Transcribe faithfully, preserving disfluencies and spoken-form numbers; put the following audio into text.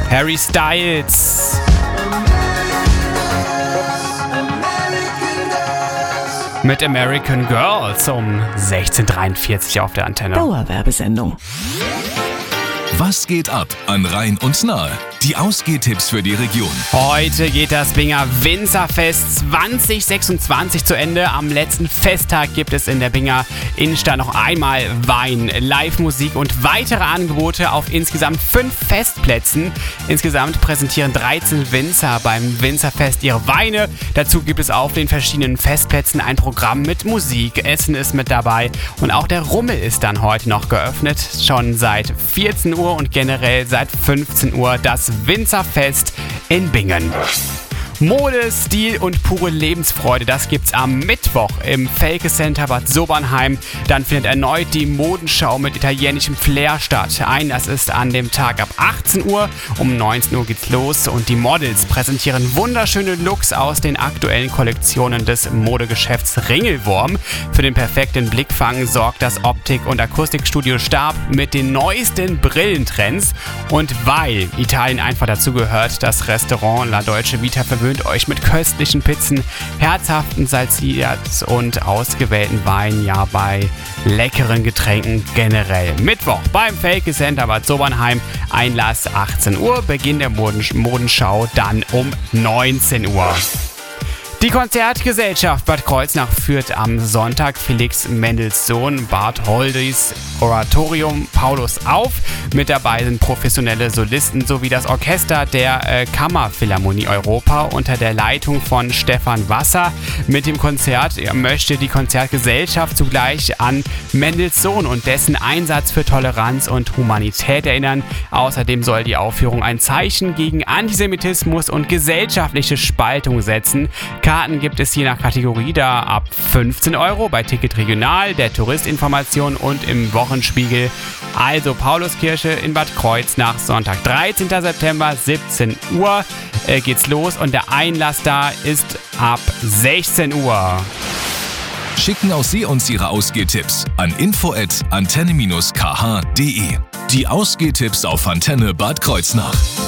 Harry Styles. Mit American Girls um sechzehn Uhr dreiundvierzig auf der Antenne. Dauerwerbesendung. Was geht ab an Rhein und Nahe? Die Ausgehtipps für die Region. Heute geht das Binger Winzerfest zwanzig sechsundzwanzig zu Ende. Am letzten Festtag gibt es in der Binger Innenstadt noch einmal Wein, Live-Musik und weitere Angebote auf insgesamt fünf Festplätzen. Insgesamt präsentieren dreizehn Winzer beim Winzerfest ihre Weine. Dazu gibt es auf den verschiedenen Festplätzen ein Programm mit Musik. Essen ist mit dabei und auch der Rummel ist dann heute noch geöffnet. Schon seit vierzehn Uhr und generell seit fünfzehn Uhr das Winzerfest in Bingen. Mode, Stil und pure Lebensfreude, das gibt's am Mittwoch im Felke Center Bad Sobernheim. Dann findet erneut die Modenschau mit italienischem Flair statt. Einlass ist an dem Tag ab achtzehn Uhr, um neunzehn Uhr geht's los und die Models präsentieren wunderschöne Looks aus den aktuellen Kollektionen des Modegeschäfts Ringelwurm. Für den perfekten Blickfang sorgt das Optik- und Akustikstudio Stab mit den neuesten Brillentrends. Und weil Italien einfach dazu gehört, das Restaurant La Dolce Vita verwöhnt euch mit köstlichen Pizzen, herzhaften Salsiccias und ausgewählten Weinen, ja bei leckeren Getränken generell. Mittwoch beim Felke Center Bad Sobernheim, Einlass achtzehn Uhr, Beginn der Moden- Modenschau dann um neunzehn Uhr. Die Konzertgesellschaft Bad Kreuznach führt am Sonntag Felix Mendelssohn Bartholdys Oratorium Paulus auf. Mit dabei sind professionelle Solisten sowie das Orchester der äh, Kammerphilharmonie Europa unter der Leitung von Stefan Wasser. Mit dem Konzert ja, möchte die Konzertgesellschaft zugleich an Mendelssohn und dessen Einsatz für Toleranz und Humanität erinnern. Außerdem soll die Aufführung ein Zeichen gegen Antisemitismus und gesellschaftliche Spaltung setzen. Karten gibt es je nach Kategorie da ab fünfzehn Euro bei Ticket Regional, der Touristinformation und im Wochenspiegel. Also Pauluskirche in Bad Kreuznach, Sonntag, dreizehnten September, siebzehn Uhr äh, geht's los und der Einlass da ist ab sechzehn Uhr. Schicken auch Sie uns Ihre Ausgehtipps an info at antenne dash k h punkt de. Die Ausgehtipps auf Antenne Bad Kreuznach.